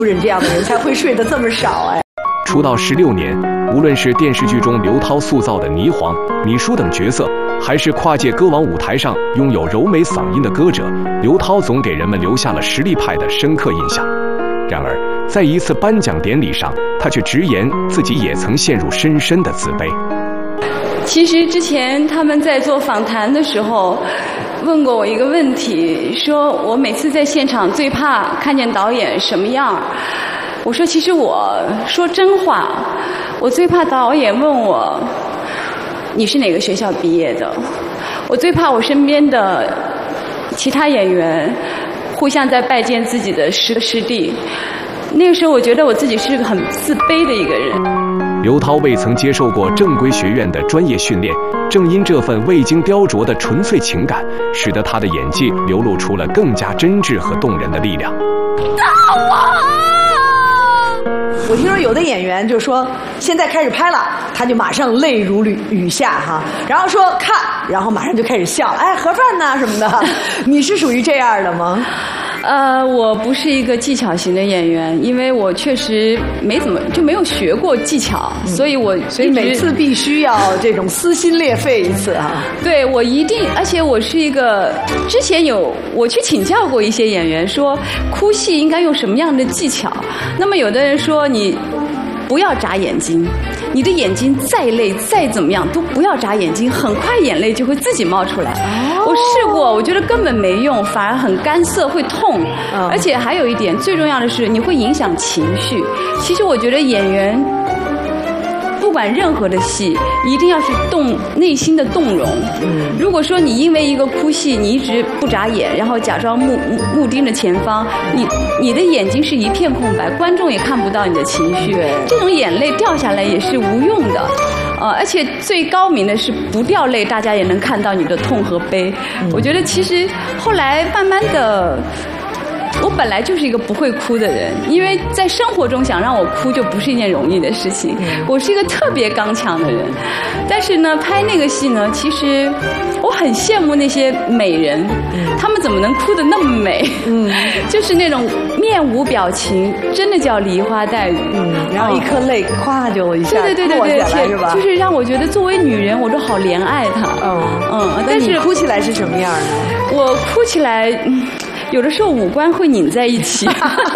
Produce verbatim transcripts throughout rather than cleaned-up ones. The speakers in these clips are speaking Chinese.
人这样的人才会睡得这么少哎。 出道十六年，无论是电视剧中刘涛塑造的霓凰、米舒等角色，还是跨界歌王舞台上拥有柔美嗓音的歌者，刘涛总给人们留下了实力派的深刻印象。然而，在一次颁奖典礼上，他却直言自己也曾陷入深深的自卑。 其实之前他们在做访谈的时候问过我一个问题，说我每次在现场最怕看见导演什么样。我说其实我说真话，我最怕导演问我你是哪个学校毕业的，我最怕我身边的其他演员互相在拜见自己的师师弟。那个时候我觉得我自己是个很自卑的一个人。 刘涛未曾接受过正规学院的专业训练，正因这份未经雕琢的纯粹情感，使得他的演技流露出了更加真挚和动人的力量。 打我！我听说有的演员就说现在开始拍了，他就马上泪如雨雨下哈，然后说看，然后马上就开始笑，哎，盒饭呐什么的。你是属于这样的吗？ 呃，我不是一个技巧型的演员，因为我确实没怎么就没有学过技巧，嗯、所以我所以每次必须要这种撕心裂肺一次啊。 对，我一定，而且我是一个之前有我去请教过一些演员，说哭戏应该用什么样的技巧。那么有的人说你不要眨眼睛，你的眼睛再累再怎么样都不要眨眼睛，很快眼泪就会自己冒出来。哦、我试过，我觉得根本没用，反而很干涩，会痛。嗯、而且还有一点，最重要的是你会影响情绪。其实我觉得演员不管任何的戏，一定要是动内心的动容。嗯，如果说你因为一个哭戏，你一直不眨眼，然后假装目目目盯着前方，你你的眼睛是一片空白，观众也看不到你的情绪。对，这种眼泪掉下来也是无用的。呃，而且最高明的是不掉泪，大家也能看到你的痛和悲。嗯、我觉得其实后来慢慢的。我本来就是一个不会哭的人，因为在生活中想让我哭就不是一件容易的事情。我是一个特别刚强的人，但是呢，拍那个戏呢，其实我很羡慕那些美人，她们怎么能哭得那么美？嗯，就是那种面无表情，真的叫梨花带雨。嗯， 然后一颗泪咵就一下对对对对对，是吧？就是让我觉得作为女人，我都好怜爱她。 嗯嗯，但是哭起来是什么样的？ 我哭起来。嗯有的时候五官会拧在一起，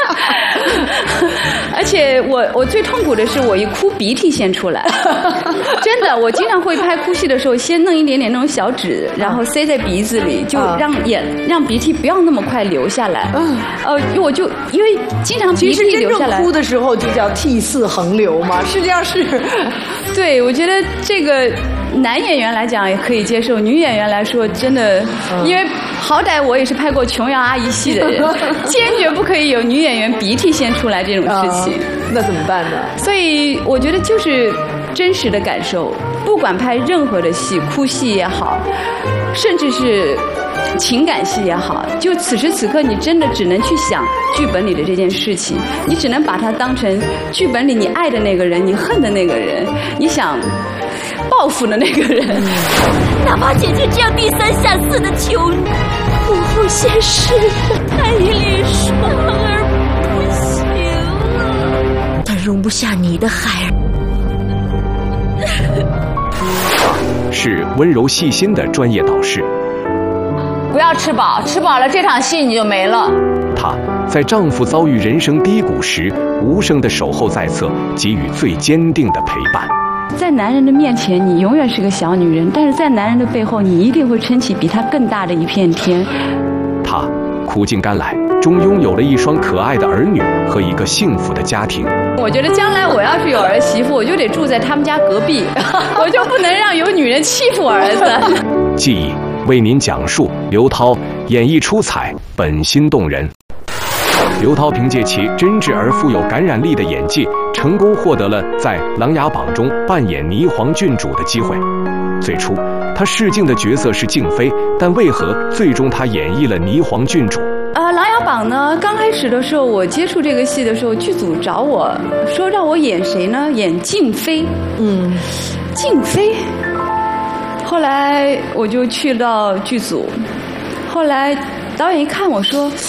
而且我我最痛苦的是我一哭鼻涕先出来，真的，我经常会拍哭戏的时候先弄一点点那种小纸，然后塞在鼻子里，就让眼让鼻涕不要那么快流下来。嗯，呃，我就因为经常鼻涕流下来， 其实真正哭的时候就叫涕泗横流嘛，实际上是。 对，我觉得这个男演员来讲也可以接受，女演员来说真的，嗯、因为好歹我也是拍过琼瑶阿姨戏的人，坚决不可以有女演员鼻涕先出来这种事情。 嗯、那怎么办呢？ 所以我觉得就是真实的感受，不管拍任何的戏，哭戏也好，甚至是情感戏也好，就此时此刻你真的只能去想剧本里的这件事情，你只能把它当成剧本里你爱的那个人，你恨的那个人，你想报复的那个人。 哪怕姐姐这样低三下四的求你，母后现世太一脸双儿不行了，她容不下你的孩儿。 是温柔细心的专业导师。 不要吃饱，吃饱了这场戏你就没了。 她在丈夫遭遇人生低谷时，无声的守候在侧，给予最坚定的陪伴。 在男人的面前，你永远是个小女人，但是在男人的背后，你一定会撑起比他更大的一片天。 她苦尽甘来，终拥有了一双可爱的儿女和一个幸福的家庭。 我觉得将来我要是有儿媳妇，我就得住在他们家隔壁，我就不能让有女人欺负我儿子。 记忆为您讲述刘涛演绎出彩，本心动人。刘涛凭借其真挚而富有感染力的演技，成功获得了在《琅琊榜》中扮演霓凰郡主的机会。最初，她试镜的角色是静妃，但为何最终她演绎了霓凰郡主？ 呃，《琅琊榜》呢，刚开始的时候，我接触这个戏的时候，剧组找我说让我演谁呢？演静妃。嗯，静妃。后来我就去到剧组，后来导演一看我说，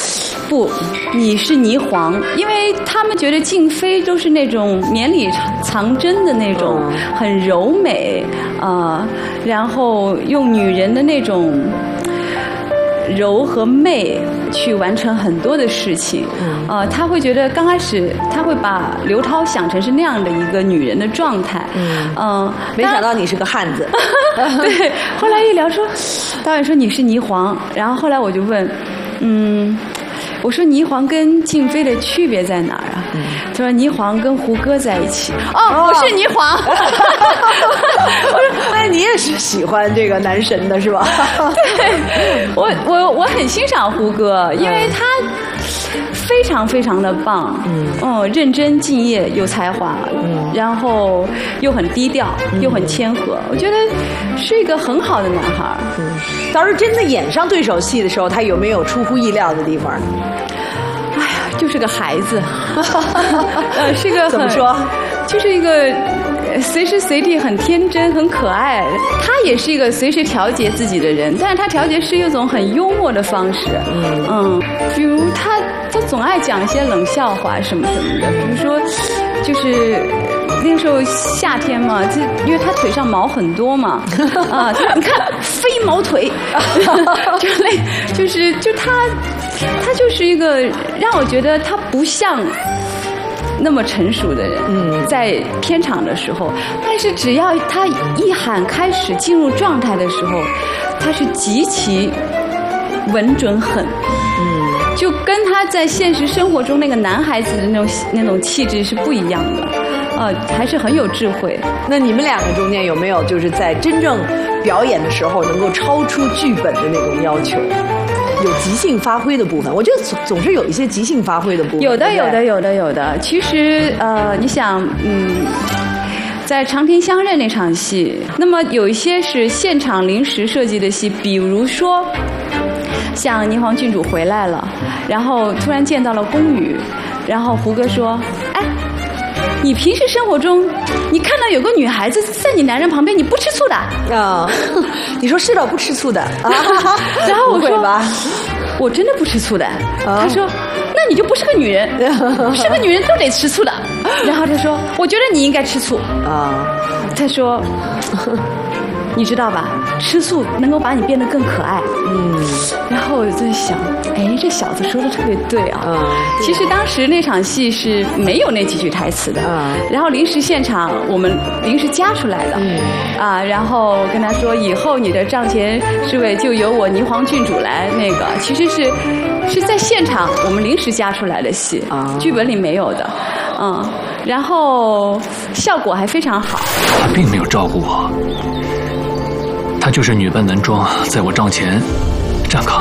不，你是霓凰，因为他们觉得静妃都是那种绵里藏针的那种，很柔美啊、呃，然后用女人的那种柔和媚去完成很多的事情，呃，他会觉得刚开始他会把刘涛想成是那样的一个女人的状态，嗯、呃， 没想到你是个汉子。 对，后来一聊说，导演说你是霓凰，然后后来我就问，嗯。我说霓凰跟静妃的区别在哪儿啊？嗯、他说霓凰跟胡歌在一起。哦，哦我是霓凰。 我说，哎，你也是喜欢这个男神的是吧？ 对，我我我很欣赏胡歌，因为他非常非常的棒，嗯，哦，认真敬业，有才华，嗯，然后又很低调，嗯、又很谦和，我觉得是一个很好的男孩。 嗯，到时候真的演上对手戏的时候，他有没有出乎意料的地方？ 哎呀，就是个孩子，呃，是个怎么说？ 就是一个随时随地很天真、很可爱。他也是一个随时调节自己的人，但是他调节是一种很幽默的方式。嗯嗯，比如他他总爱讲一些冷笑话什么什么的，比如说就是那个时候夏天嘛，就因为他腿上毛很多嘛，啊，你看飞毛腿，就那就是就他他就是一个让我觉得他不像那么成熟的人，嗯，在片场的时候，但是只要他一喊开始进入状态的时候，他是极其稳准狠，嗯，就跟他在现实生活中那个男孩子的那种那种气质是不一样的，呃，还是很有智慧。 那你们两个中间有没有就是在真正表演的时候能够超出剧本的那种要求？有即兴发挥的部分，我觉得总总是有一些即兴发挥的部分。 有的， 对对有的，有的，有的。其实，呃，你想，嗯，在长亭相认那场戏，那么有一些是现场临时设计的戏，比如说，像霓凰郡主回来了，然后突然见到了宫羽，然后胡歌说：“哎，你平时生活中，你看到有个女孩子在你男人旁边，你不吃醋的？” 啊，你说是的，不吃醋的啊。 然后我说吧， 我真的不吃醋的。他说，那你就不是个女人，是个女人都得吃醋的。然后他说，我觉得你应该吃醋啊。他说，你知道吧，吃醋能够把你变得更可爱。嗯，然后我就在想，哎，这小子说的特别对啊。嗯，其实当时那场戏是没有那几句台词的。嗯，然后临时现场我们临时加出来的。嗯，啊，然后跟他说，以后你的帐前侍卫就由我霓凰郡主来那个，其实是是在现场我们临时加出来的戏，啊，剧本里没有的。嗯，然后效果还非常好。 他并没有照顾我。她就是女扮男装，在我帐前站岗。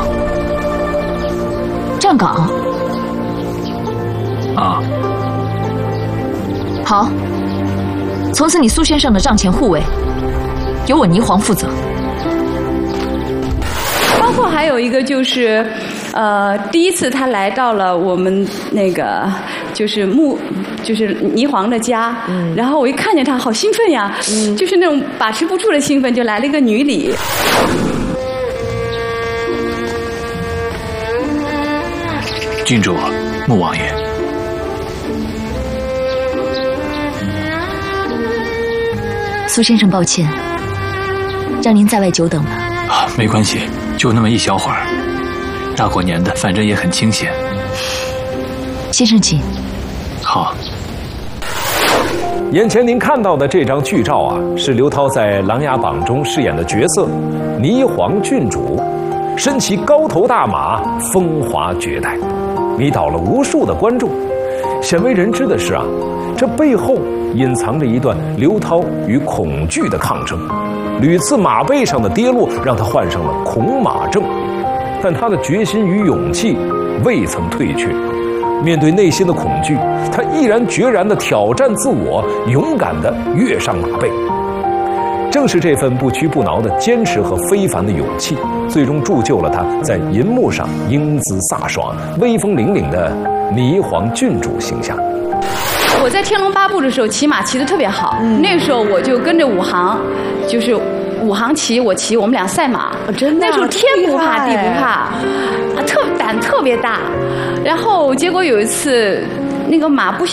站岗？ 啊。 好，从此你苏先生的帐前护卫由我霓凰负责。 包括还有一个就是，呃，第一次他来到了我们那个就是木。就是霓凰的家，嗯，然后我一看见他，好兴奋呀，嗯，就是那种把持不住的兴奋，就来了一个女礼。 郡主，穆王爷。 苏先生，抱歉，让您在外久等了。 啊，没关系，就那么一小会儿。大过年的，反正也很清闲。 先生，请。 好。 眼前您看到的这张剧照啊，是刘涛在《琅琊榜》中饰演的角色霓凰郡主，身骑高头大马，风华绝代，迷倒了无数的观众。鲜为人知的是啊，这背后隐藏着一段刘涛与恐惧的抗争。屡次马背上的跌落，让他患上了恐马症，但他的决心与勇气未曾退却。面对内心的恐惧，他毅然决然地挑战自我，勇敢地跃上马背。正是这份不屈不挠的坚持和非凡的勇气，最终铸就了他在银幕上英姿飒爽、威风凛凛的霓凰郡主形象。 我在《天龙八部》的时候骑马骑得特别好，嗯、那个时候我就跟着武行，就是武行骑，我骑，我们俩赛马。 哦、真的、啊？ 那时候天不怕地不怕，啊，特胆特别大。 然后结果有一次，那个马不小